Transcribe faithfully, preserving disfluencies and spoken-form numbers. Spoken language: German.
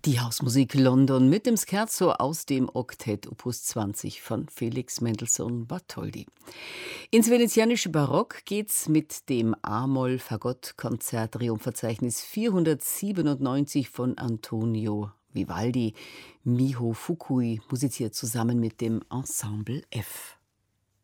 Die Hausmusik London mit dem Scherzo aus dem Oktett Opus zwanzig von Felix Mendelssohn Bartholdy. Ins venezianische Barock geht's mit dem A-Moll-Fagott-Konzert Triumphverzeichnis vierhundertsiebenundneunzig von Antonio Vivaldi. Miho Fukui musiziert zusammen mit dem Ensemble F.